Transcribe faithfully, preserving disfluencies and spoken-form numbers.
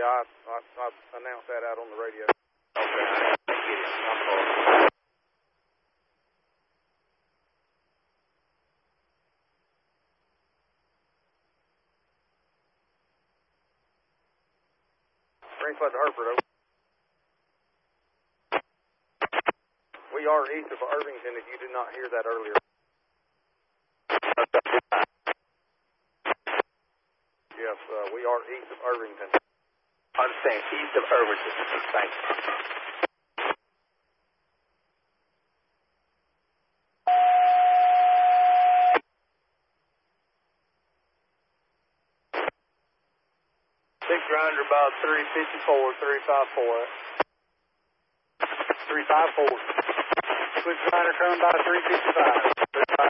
Yeah, I, I, I announced that out on the radio. Okay, I didn't get it. I'm sorry. Green Flood to Hereford, over. We are east of Irvington, if you did not hear that earlier. Yes, uh, we are east of Irvington. Understand, east of Irvington. Thanks. Six grinder about three fifty-four, three fifty-four. three five four. Six grinder coming by three fifty-five.